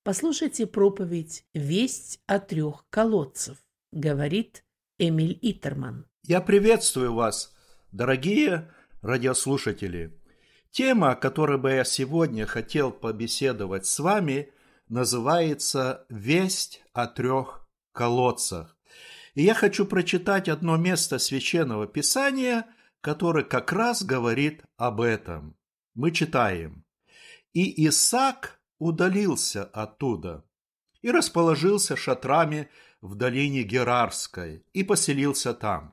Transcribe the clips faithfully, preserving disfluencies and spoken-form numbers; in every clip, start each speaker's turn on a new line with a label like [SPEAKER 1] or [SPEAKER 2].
[SPEAKER 1] Послушайте проповедь «Весть о трех колодцах», говорит Эмиль Итерман.
[SPEAKER 2] Я приветствую вас, дорогие радиослушатели. Тема, о которой бы я сегодня хотел побеседовать с вами, называется «Весть о трех колодцах». И я хочу прочитать одно место Священного Писания, которое как раз говорит об этом. Мы читаем: «И Исаак удалился оттуда и расположился шатрами в долине Герарской и поселился там.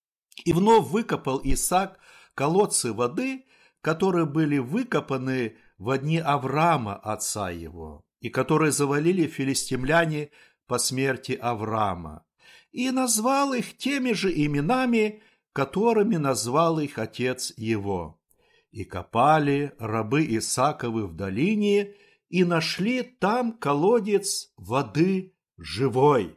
[SPEAKER 2] И вновь выкопал Исаак колодцы воды, которые были выкопаны во дни Авраама, отца его, и которые завалили филистимляне по смерти Авраама, и назвал их теми же именами, которыми назвал их отец его. И копали рабы Исааковы в долине, и нашли там колодец воды живой.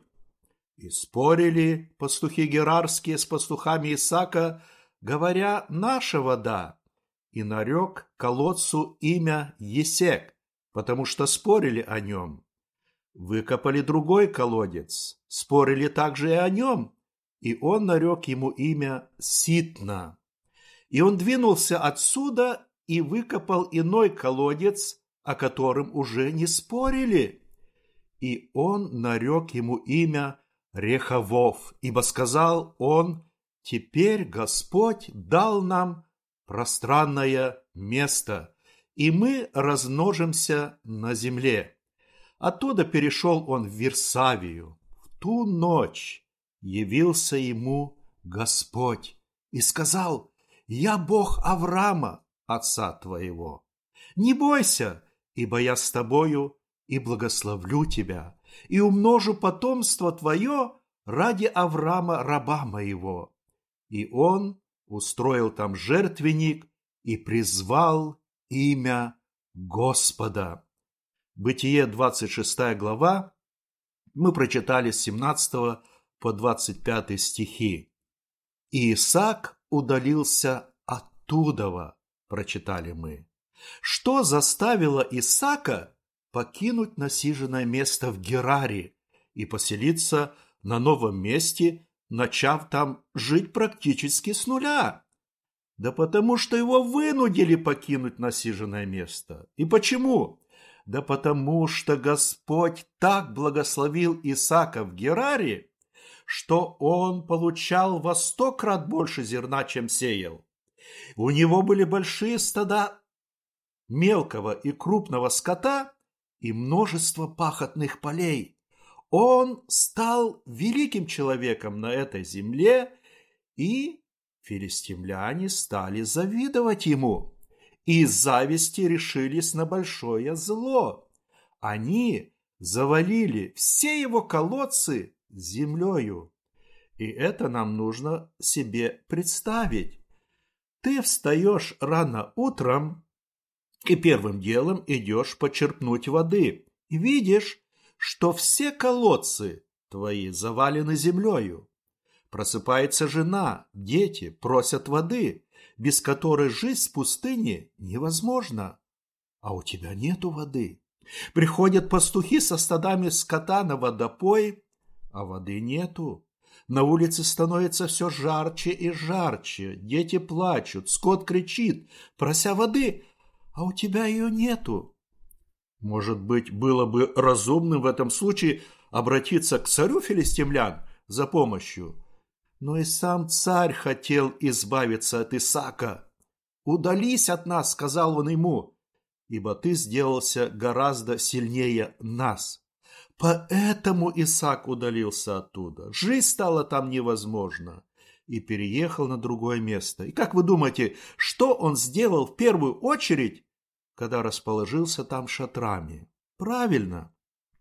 [SPEAKER 2] И спорили пастухи герарские с пастухами Исаака, говоря: наша вода. И нарек колодцу имя Есек, потому что спорили о нем. Выкопали другой колодец, спорили также и о нем, и он нарек ему имя Ситна. И он двинулся отсюда и выкопал иной колодец, о котором уже не спорили. И он нарек ему имя Рехавов, ибо сказал он: теперь Господь дал нам пространное место, и мы размножимся на земле. Оттуда перешел он в Вирсавию. В ту ночь явился ему Господь и сказал: я Бог Авраама, отца твоего. Не бойся, ибо я с тобою и благословлю тебя, и умножу потомство твое ради Авраама, раба моего. И он устроил там жертвенник и призвал имя Господа». Бытие, двадцать шестая глава, мы прочитали с семнадцатого по двадцать пятый стихи. «И Исаак удалился оттуда», прочитали мы. Что заставило Исаака покинуть насиженное место в Гераре и поселиться на новом месте, начав там жить практически с нуля? Да потому что его вынудили покинуть насиженное место. И почему? Да потому что Господь так благословил Исаака в Гераре, что он получал во сто крат больше зерна, чем сеял. У него были большие стада мелкого и крупного скота и множество пахотных полей. Он стал великим человеком на этой земле, и филистимляне стали завидовать ему, и из зависти решились на большое зло. Они завалили все его колодцы землею. И это нам нужно себе представить. Ты встаешь рано утром и первым делом идешь почерпнуть воды, и видишь, что все колодцы твои завалены землею. Просыпается жена, дети просят воды, без которой жизнь в пустыне невозможна, а у тебя нету воды. Приходят пастухи со стадами скота на водопой, а воды нету. На улице становится все жарче и жарче, дети плачут, скот кричит, прося воды, а у тебя ее нету. Может быть, было бы разумным в этом случае обратиться к царю филистимлян за помощью? Но и сам царь хотел избавиться от Исаака. «Удались от нас», — сказал он ему, — «ибо ты сделался гораздо сильнее нас». Поэтому Исаак удалился оттуда. Жизнь стала там невозможна. И переехал на другое место. И как вы думаете, что он сделал в первую очередь, когда расположился там шатрами? Правильно.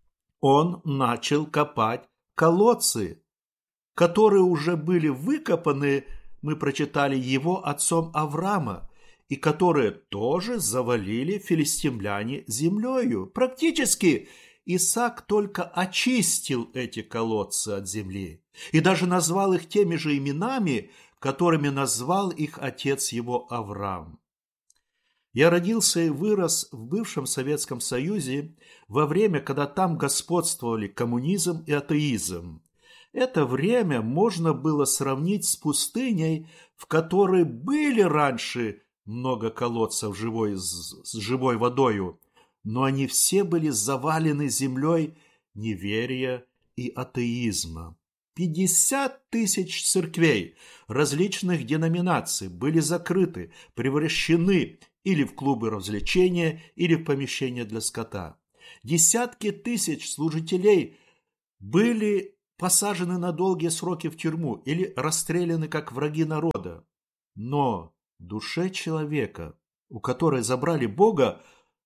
[SPEAKER 2] Он начал копать колодцы, которые уже были выкопаны, мы прочитали, его отцом Авраама, и которые тоже завалили филистимляне землею. Практически Исаак только очистил эти колодцы от земли и даже назвал их теми же именами, которыми назвал их отец его Авраам. Я родился и вырос в бывшем Советском Союзе во время, когда там господствовали коммунизм и атеизм. Это время можно было сравнить с пустыней, в которой были раньше много колодцев живой, с живой водою, но они все были завалены землей неверия и атеизма. Пятьдесят тысяч церквей различных деноминаций были закрыты, превращены или в клубы развлечения, или в помещения для скота. Десятки тысяч служителей были посажены на долгие сроки в тюрьму или расстреляны как враги народа. Но душе человека, у которой забрали Бога,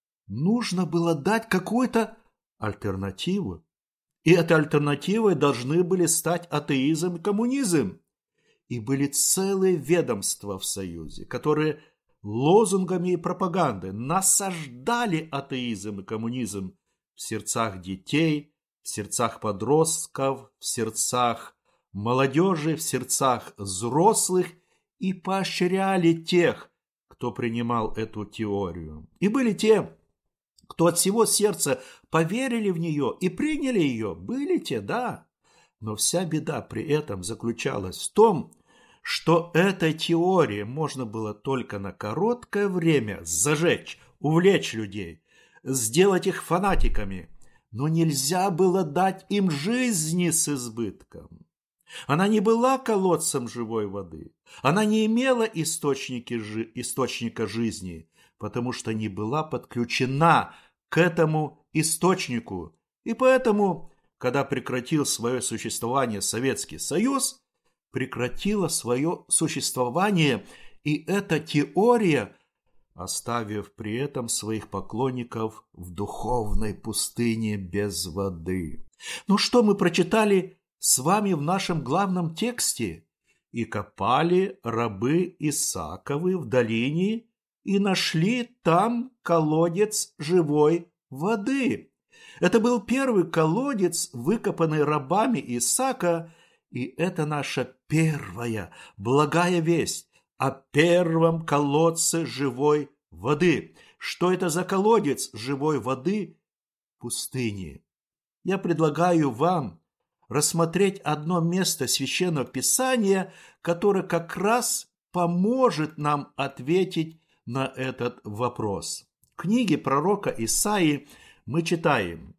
[SPEAKER 2] нужно было дать какую-то альтернативу. И этой альтернативой должны были стать атеизм и коммунизм. И были целые ведомства в Союзе, которые лозунгами и пропагандой насаждали атеизм и коммунизм в сердцах детей, в сердцах подростков, в сердцах молодежи, в сердцах взрослых и поощряли тех, кто принимал эту теорию. И были те, кто от всего сердца поверили в нее и приняли ее. Были те, да. Но вся беда при этом заключалась в том, что этой теории можно было только на короткое время зажечь, увлечь людей, сделать их фанатиками, но нельзя было дать им жизни с избытком. Она не была колодцем живой воды, она не имела источники, источника жизни, потому что не была подключена к этому источнику. И поэтому, когда прекратил свое существование Советский Союз, прекратила свое существование и эта теория, оставив при этом своих поклонников в духовной пустыне без воды. Ну что мы прочитали с вами в нашем главном тексте? «И копали рабы Исааковы в долине, и нашли там колодец живой воды». Это был первый колодец, выкопанный рабами Исаака, и это наша первая благая весть о первом колодце живой воды. Что это за колодец живой воды в пустыне? Я предлагаю вам рассмотреть одно место Священного Писания, которое как раз поможет нам ответить на этот вопрос. В книге пророка Исаии мы читаем: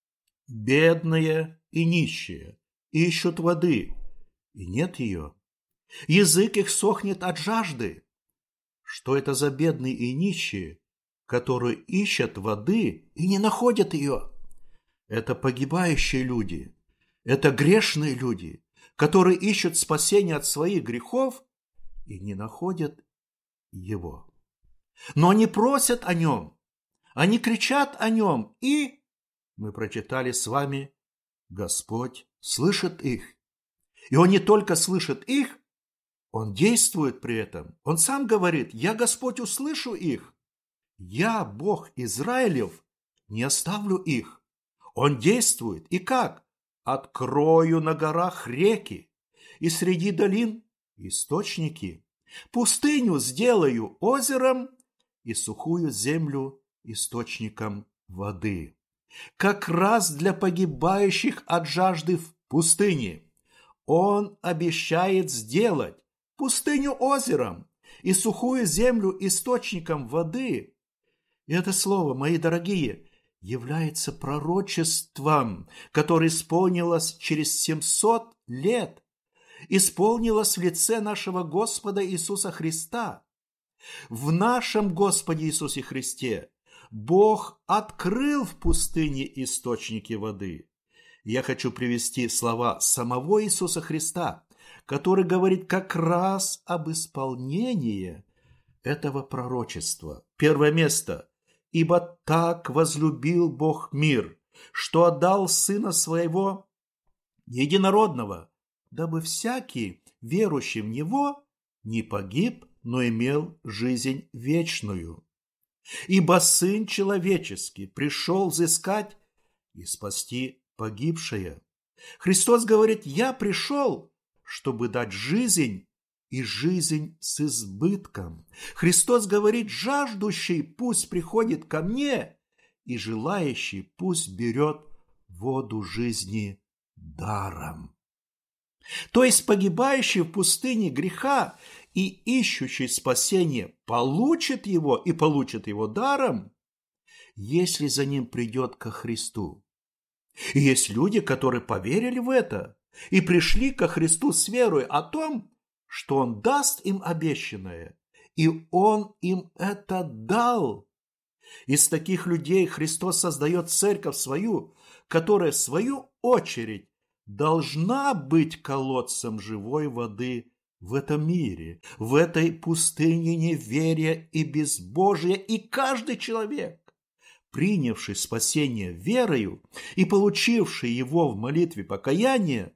[SPEAKER 2] «Бедные и нищие ищут воды, и нет ее. Язык их сохнет от жажды». Что это за бедные и нищие, которые ищут воды и не находят ее? Это погибающие люди, это грешные люди, которые ищут спасения от своих грехов и не находят его. Но они просят о нем, они кричат о нем, и, мы прочитали с вами, Господь слышит их. И Он не только слышит их, Он действует при этом. Он сам говорит: «Я, Господь, услышу их. Я, Бог Израилев, не оставлю их». Он действует. И как? «Открою на горах реки, и среди долин источники. Пустыню сделаю озером, и сухую землю источником воды». Как раз для погибающих от жажды в пустыне Он обещает сделать пустыню озером и сухую землю источником воды. И это слово, мои дорогие, является пророчеством, которое исполнилось через семьсот лет, исполнилось в лице нашего Господа Иисуса Христа. В нашем Господе Иисусе Христе Бог открыл в пустыне источники воды. Я хочу привести слова самого Иисуса Христа, который говорит как раз об исполнении этого пророчества. Первое место. «Ибо так возлюбил Бог мир, что отдал Сына Своего Единородного, дабы всякий, верующий в Него, не погиб, но имел жизнь вечную. Ибо Сын Человеческий пришел взыскать и спасти погибшее». Христос говорит: «Я пришел, чтобы дать жизнь и жизнь с избытком. Христос говорит: жаждущий пусть приходит ко мне, и желающий пусть берет воду жизни даром. То есть погибающий в пустыне греха и ищущий спасение получит его и получит его даром, если за ним придет ко Христу. И есть люди, которые поверили в это и пришли ко Христу с верой о том, что Он даст им обещанное, и Он им это дал. Из таких людей Христос создает церковь свою, которая в свою очередь должна быть колодцем живой воды в этом мире, в этой пустыне неверия и безбожия. И каждый человек, принявший спасение верою и получивший его в молитве покаяния,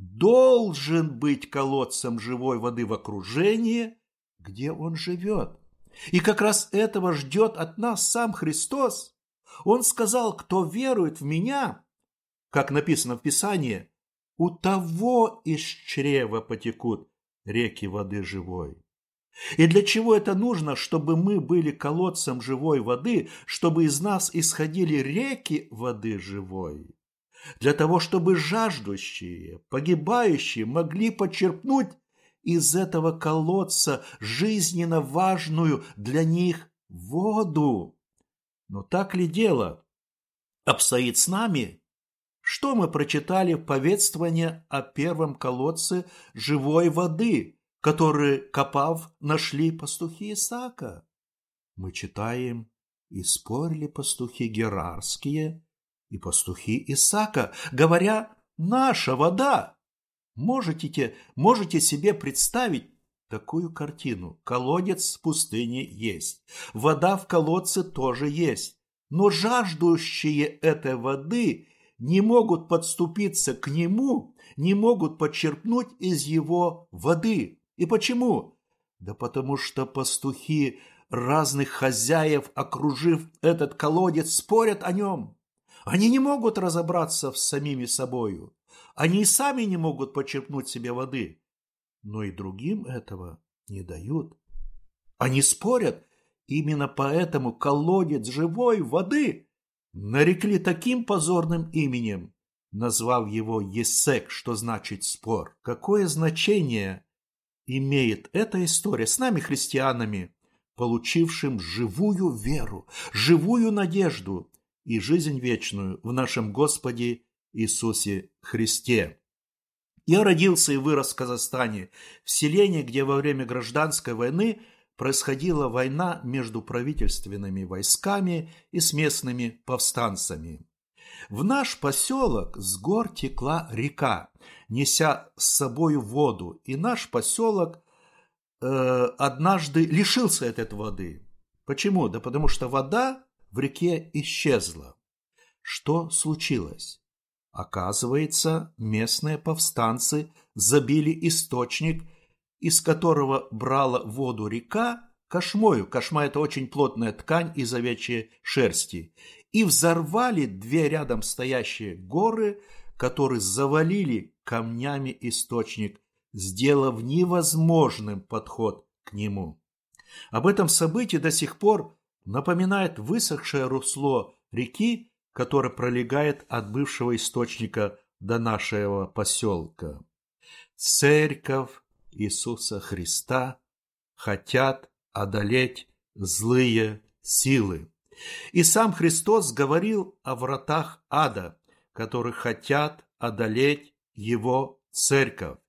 [SPEAKER 2] должен быть колодцем живой воды в окружении, где он живет. И как раз этого ждет от нас сам Христос. Он сказал: кто верует в меня, как написано в Писании, у того из чрева потекут реки воды живой. И для чего это нужно? Чтобы мы были колодцем живой воды, чтобы из нас исходили реки воды живой. Для того, чтобы жаждущие, погибающие могли почерпнуть из этого колодца жизненно важную для них воду. Но так ли дело обстоит с нами? Что мы прочитали в повествовании о первом колодце живой воды, который, копав, нашли пастухи Исаака? Мы читаем: и спорили пастухи герарские и пастухи Исаака, говоря: наша вода. Можете, можете себе представить такую картину? Колодец в пустыне есть, вода в колодце тоже есть, но жаждущие этой воды не могут подступиться к нему, не могут почерпнуть из его воды. И почему? Да потому что пастухи разных хозяев, окружив этот колодец, спорят о нем. Они не могут разобраться с самими собою. Они и сами не могут почерпнуть себе воды, но и другим этого не дают. Они спорят, именно поэтому колодец живой воды нарекли таким позорным именем, назвав его Есек, что значит спор. Какое значение имеет эта история с нами, христианами, получившим живую веру, живую надежду и жизнь вечную в нашем Господе Иисусе Христе? Я родился и вырос в Казахстане, в селении, где во время гражданской войны происходила война между правительственными войсками и с местными повстанцами. В наш поселок с гор текла река, неся с собой воду, и наш поселок э, однажды лишился этой воды. Почему? Да потому что вода в реке исчезла. Что случилось? Оказывается, местные повстанцы забили источник, из которого брала воду река, кошмою. Кошма – это очень плотная ткань из овечьей шерсти. И взорвали две рядом стоящие горы, которые завалили камнями источник, сделав невозможным подход к нему. Об этом событии до сих пор напоминает высохшее русло реки, которое пролегает от бывшего источника до нашего поселка. Церковь Иисуса Христа хотят одолеть злые силы. И сам Христос говорил о вратах ада, которые хотят одолеть Его церковь.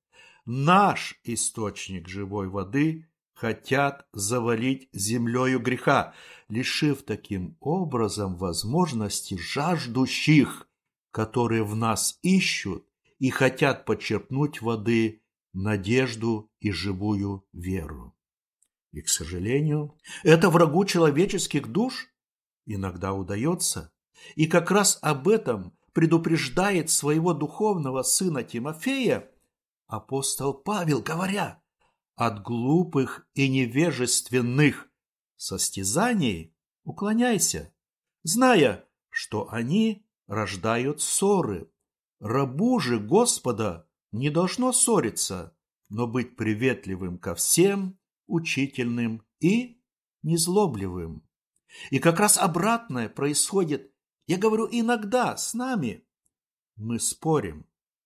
[SPEAKER 2] Наш источник живой воды хотят завалить землею греха, лишив таким образом возможности жаждущих, которые в нас ищут и хотят почерпнуть воды, надежду и живую веру. И, к сожалению, это врагу человеческих душ иногда удается. И как раз об этом предупреждает своего духовного сына Тимофея апостол Павел, говоря: от глупых и невежественных состязаний уклоняйся, зная, что они рождают ссоры. Рабу же Господа не должно ссориться, но быть приветливым ко всем, учительным и незлобливым. И как раз обратное происходит, я говорю, иногда с нами. Мы спорим.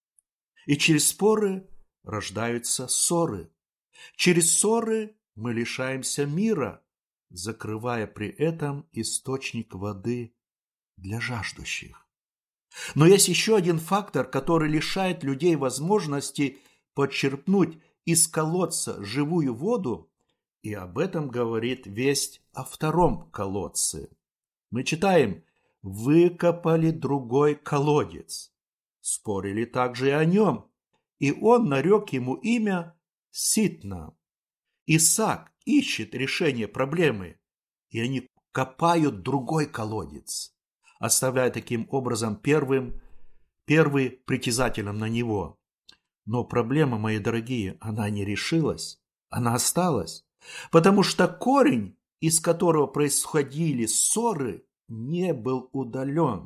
[SPEAKER 2] И через споры рождаются ссоры. Через ссоры мы лишаемся мира, закрывая при этом источник воды для жаждущих. Но есть еще один фактор, который лишает людей возможности подчерпнуть из колодца живую воду, и об этом говорит весть о втором колодце. Мы читаем: «Выкопали другой колодец». Спорили также и о нем, и он нарек ему имя Ситна. Исаак ищет решение проблемы, и они копают другой колодец, оставляя таким образом первым, первый притязателем на него. Но проблема, мои дорогие, она не решилась, она осталась, потому что корень, из которого происходили ссоры, не был удален.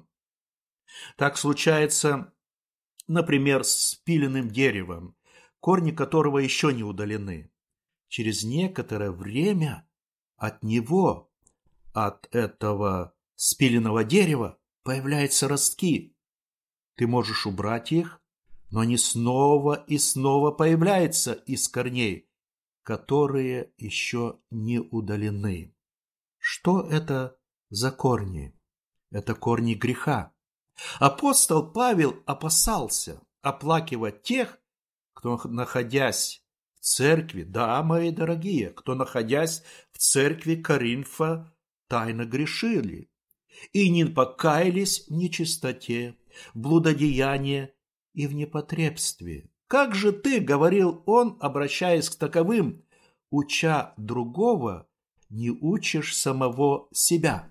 [SPEAKER 2] Так случается, например, с спиленным деревом, корни которого еще не удалены. Через некоторое время от него, от этого спиленного дерева, появляются ростки. Ты можешь убрать их, но они снова и снова появляются из корней, которые еще не удалены. Что это за корни? Это корни греха. Апостол Павел опасался оплакивать тех, кто, находясь в церкви, да, мои дорогие, кто, находясь в церкви Коринфа, тайно грешили и не покаялись в нечистоте, в блудодеянии и в непотребстве. Как же ты, говорил он, обращаясь к таковым, уча другого, не учишь самого себя?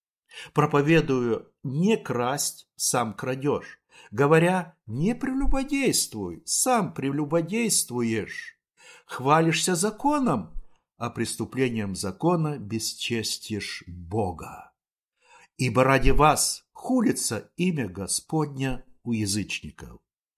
[SPEAKER 2] Проповедую не красть, сам крадешь. Говоря, не прелюбодействуй, сам прелюбодействуешь. Хвалишься законом, а преступлением закона бесчестишь Бога. Ибо ради вас хулится имя Господня у язычников.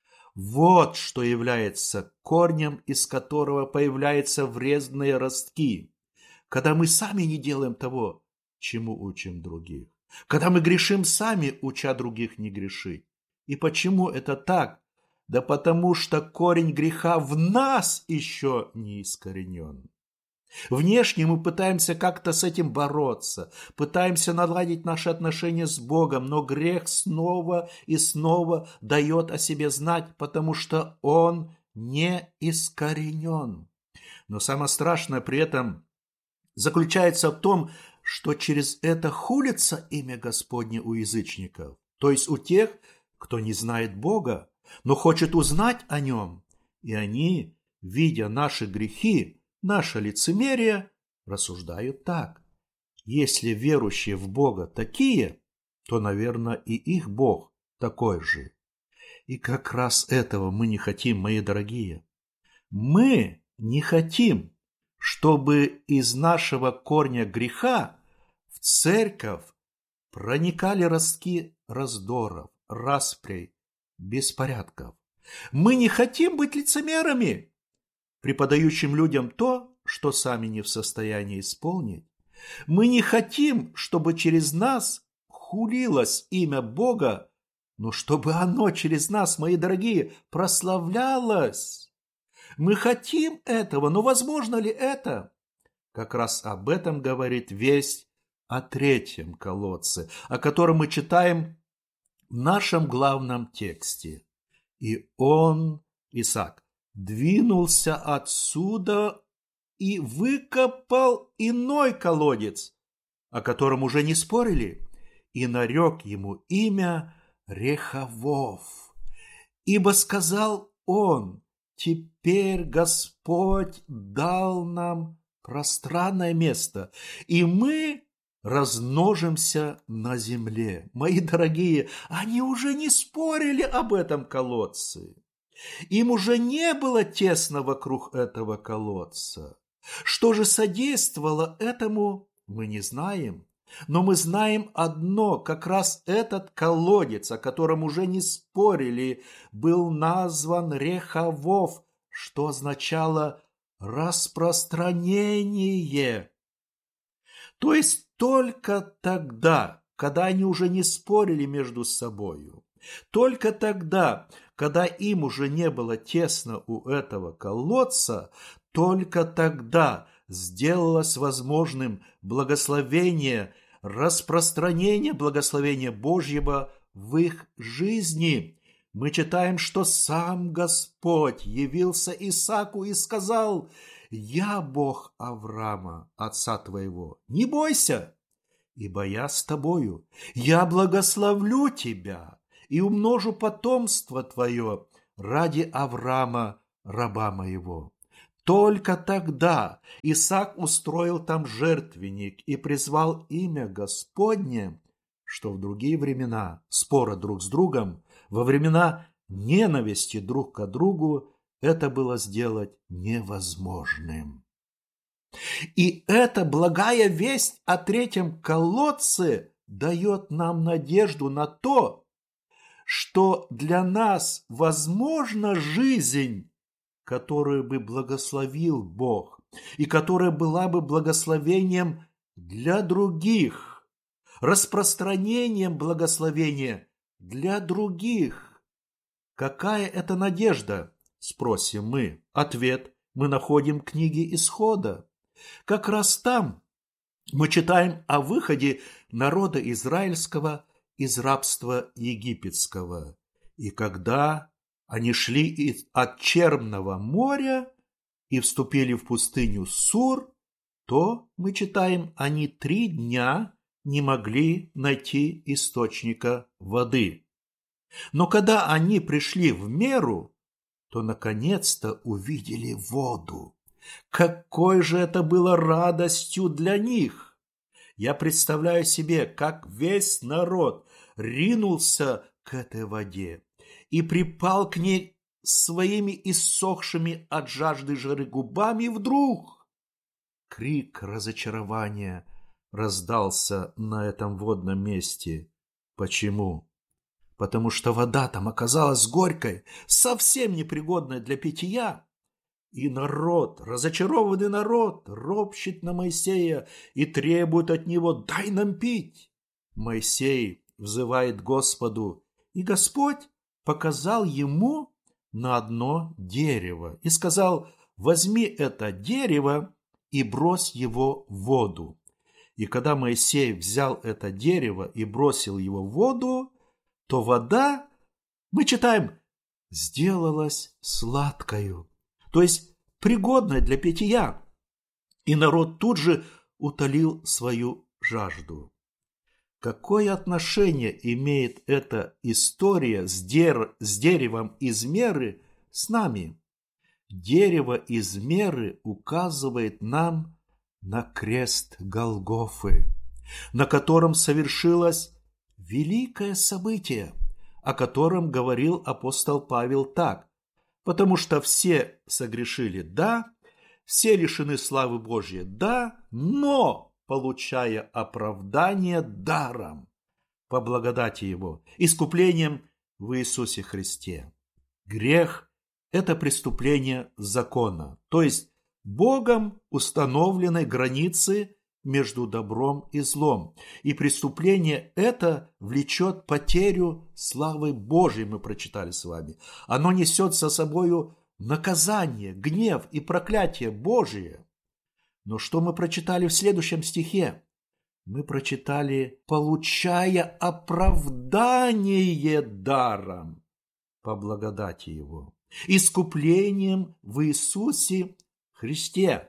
[SPEAKER 2] Вот что является корнем, из которого появляются вредные ростки, когда мы сами не делаем того, чему учим других, когда мы грешим сами, уча других не грешить. И почему это так? Да потому что корень греха в нас еще не искоренен. Внешне мы пытаемся как-то с этим бороться, пытаемся наладить наши отношения с Богом, но грех снова и снова дает о себе знать, потому что он не искоренен. Но самое страшное при этом заключается в том, что через это хулится имя Господне у язычников, то есть у тех, кто не знает Бога, но хочет узнать о Нем. И они, видя наши грехи, наше лицемерие, рассуждают так: если верующие в Бога такие, то, наверное, и их Бог такой же. И как раз этого мы не хотим, мои дорогие. Мы не хотим, чтобы из нашего корня греха в церковь проникали ростки раздоров, распрей, беспорядков. Мы не хотим быть лицемерами, преподающим людям то, что сами не в состоянии исполнить. Мы не хотим, чтобы через нас хулилось имя Бога, но чтобы оно через нас, мои дорогие, прославлялось. Мы хотим этого, но возможно ли это? Как раз об этом говорит весть о третьем колодце, о котором мы читаем в нашем главном тексте. И он, Исаак, двинулся отсюда и выкопал иной колодец, о котором уже не спорили, и нарек ему имя Рехавов. Ибо сказал он: теперь Господь дал нам пространное место, и мы размножимся на земле. Мои дорогие, они уже не спорили об этом колодце. Им уже не было тесно вокруг этого колодца. Что же содействовало этому, мы не знаем. Но мы знаем одно: как раз этот колодец, о котором уже не спорили, был назван Рехавов, что означало распространение. То есть только тогда, когда они уже не спорили между собою, только тогда, когда им уже не было тесно у этого колодца, только тогда сделалось возможным благословение, распространение благословения Божьего в их жизни. Мы читаем, что сам Господь явился Исааку и сказал: «Я Бог Авраама, отца твоего, не бойся, ибо я с тобою, я благословлю тебя и умножу потомство твое ради Авраама, раба моего». Только тогда Исаак устроил там жертвенник и призвал имя Господне, что в другие времена спора друг с другом, во времена ненависти друг к другу, это было сделать невозможным. И эта благая весть о третьем колодце дает нам надежду на то, что для нас возможна жизнь, которую бы благословил Бог, и которая была бы благословением для других, распространением благословения для других. Какая это надежда? Спросим мы. Ответ мы находим в книге Исхода. Как раз там мы читаем о выходе народа израильского из рабства египетского. И когда они шли от Черного моря и вступили в пустыню Сур, то, мы читаем, они три дня не могли найти источника воды. Но когда они пришли в Меру, то наконец-то увидели воду. Какой же это было радостью для них! Я представляю себе, как весь народ ринулся к этой воде и припал к ней своими иссохшими от жажды жары губами, и вдруг крик разочарования раздался на этом водном месте. Почему? Потому что вода там оказалась горькой, совсем непригодной для питья. И народ, разочарованный народ, ропщет на Моисея и требует от него: «Дай нам пить!» Моисей взывает Господу, и Господь показал ему на одно дерево и сказал: «Возьми это дерево и брось его в воду». И когда Моисей взял это дерево и бросил его в воду, то вода, мы читаем, сделалась сладкою, то есть пригодной для питья, и народ тут же утолил свою жажду. Какое отношение имеет эта история с, дер... с деревом из Меры с нами? Дерево из Меры указывает нам на крест Голгофы, на котором совершилось великое событие, о котором говорил апостол Павел так: «Потому что все согрешили, да, все лишены славы Божьей, да, но получая оправдание даром по благодати Его, искуплением в Иисусе Христе». Грех – это преступление закона, то есть Богом установленной границы между добром и злом. И преступление это влечет потерю славы Божьей, мы прочитали с вами. Оно несет со собою наказание, гнев и проклятие Божие. Но что мы прочитали в следующем стихе? Мы прочитали: «получая оправдание даром по благодати Его, искуплением в Иисусе Христе».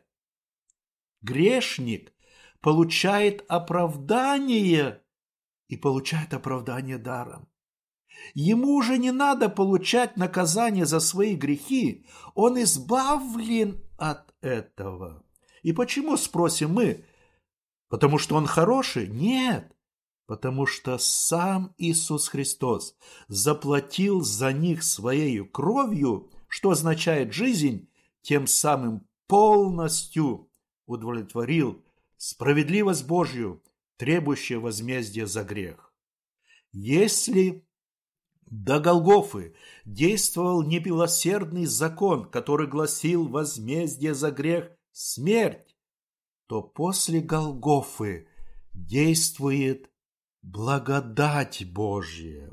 [SPEAKER 2] Грешник получает оправдание и получает оправдание даром. Ему уже не надо получать наказание за свои грехи, он избавлен от этого. И почему, спросим мы? Потому что он хороший? Нет, потому что сам Иисус Христос заплатил за них своей кровью, что означает жизнь, тем самым полностью удовлетворил справедливость Божью, требующую возмездия за грех. Если до Голгофы действовал немилосердный закон, который гласил возмездие за грех – смерть, то после Голгофы действует благодать Божья.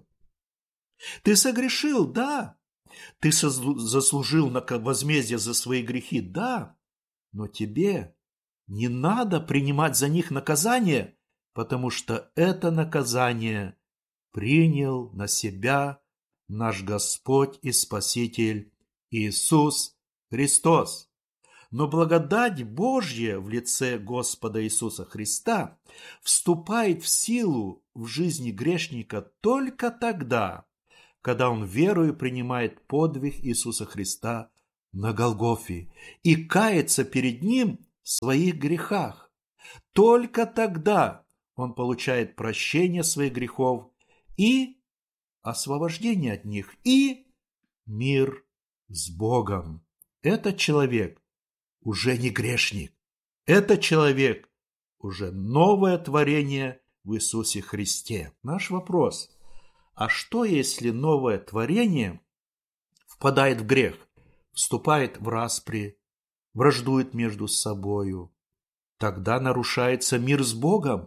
[SPEAKER 2] Ты согрешил, да. Ты заслужил возмездие за свои грехи, да. Но тебе не надо принимать за них наказание, потому что это наказание принял на себя наш Господь и Спаситель Иисус Христос. Но благодать Божья в лице Господа Иисуса Христа вступает в силу в жизни грешника только тогда, когда он верою принимает подвиг Иисуса Христа на Голгофе и кается перед Ним в своих грехах. Только тогда он получает прощение своих грехов и освобождение от них, и мир с Богом. Этот человек уже не грешник. Этот человек уже новое творение в Иисусе Христе. Наш вопрос: а что, если новое творение впадает в грех, вступает в распри, враждует между собою? Тогда нарушается мир с Богом.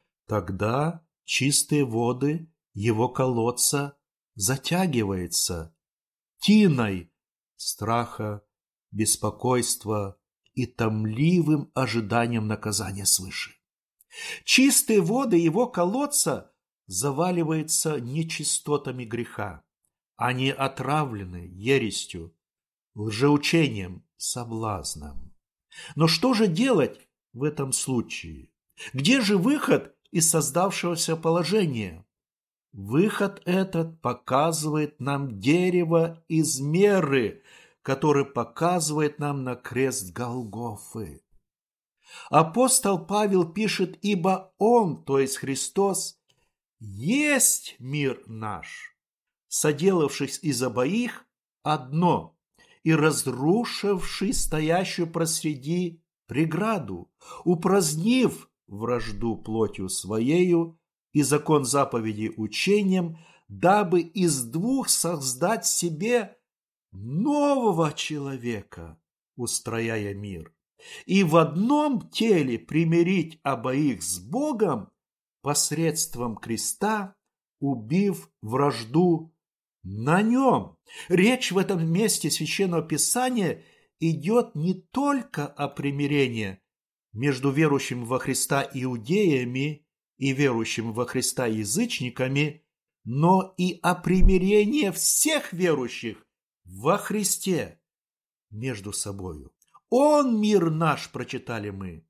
[SPEAKER 2] Тогда чистые воды его колодца затягиваются тиной страха, беспокойства и томливым ожиданием наказания свыше. Чистые воды его колодца заваливаются нечистотами греха. Они отравлены ересью, лжеучением, соблазном. Но что же делать в этом случае? Где же выход из создавшегося положения? Выход этот показывает нам дерево измеры, который показывает нам на крест Голгофы. Апостол Павел пишет: «Ибо Он, то есть Христос, есть мир наш, соделавшись из обоих одно и разрушивший стоящую просреди преграду, упразднив вражду плотью своею и закон заповедей учением, дабы из двух создать себе нового человека, устрояя мир, и в одном теле примирить обоих с Богом посредством креста, убив вражду на нем». Речь в этом месте Священного Писания идет не только о примирении между верующими во Христа иудеями и верующими во Христа язычниками, но и о примирении всех верующих во Христе между собою. Он мир наш, прочитали мы.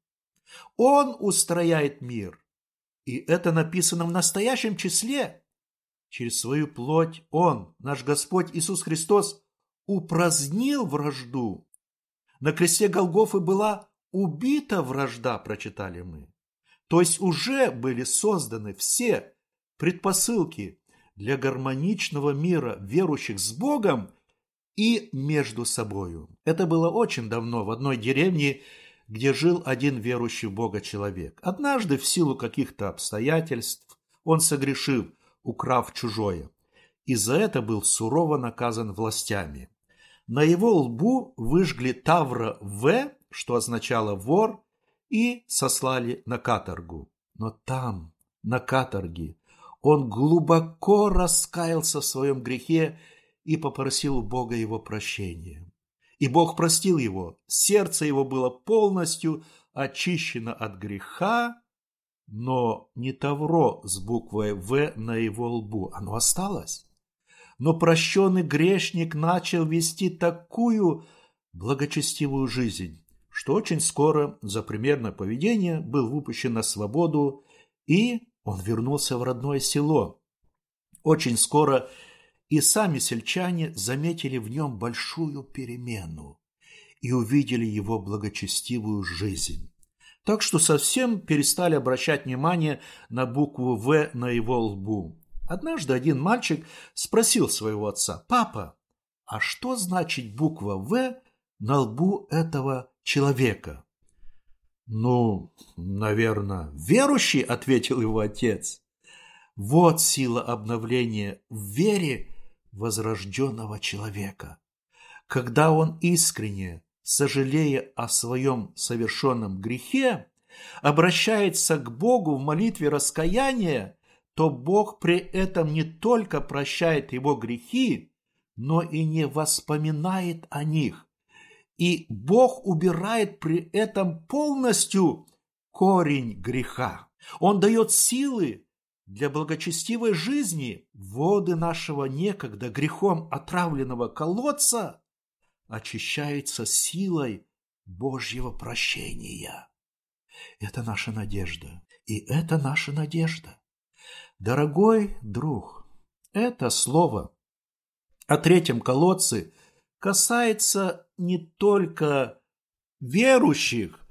[SPEAKER 2] Он устрояет мир. И это написано в настоящем числе. Через свою плоть Он, наш Господь Иисус Христос, упразднил вражду. На кресте Голгофы была убита вражда, прочитали мы. То есть уже были созданы все предпосылки для гармоничного мира верующих с Богом и между собою. Это было очень давно в одной деревне, где жил один верующий в Бога человек. Однажды в силу каких-то обстоятельств он согрешил, украв чужое, и за это был сурово наказан властями. На его лбу выжгли тавра «В», что означало «вор», и сослали на каторгу. Но там, на каторге, он глубоко раскаялся в своем грехе и попросил у Бога его прощения. И Бог простил его. Сердце его было полностью очищено от греха, но не тавро с буквой «В» на его лбу. Оно осталось. Но прощенный грешник начал вести такую благочестивую жизнь, что очень скоро за примерное поведение был выпущен на свободу, и он вернулся в родное село. Очень скоро и сами сельчане заметили в нем большую перемену и увидели его благочестивую жизнь. Так что совсем перестали обращать внимание на букву «В» на его лбу. Однажды один мальчик спросил своего отца: «Папа, а что значит буква «В» на лбу этого человека?» «Ну, наверное, верующий», — ответил его отец. Вот сила обновления в вере возрожденного человека. Когда он искренне, сожалея о своем совершенном грехе, обращается к Богу в молитве раскаяния, то Бог при этом не только прощает его грехи, но и не воспоминает о них. И Бог убирает при этом полностью корень греха. Он дает силы для благочестивой жизни. Воды нашего некогда грехом отравленного колодца очищаются силой Божьего прощения. Это наша надежда. И это наша надежда. Дорогой друг, это слово о третьем колодце касается не только верующих,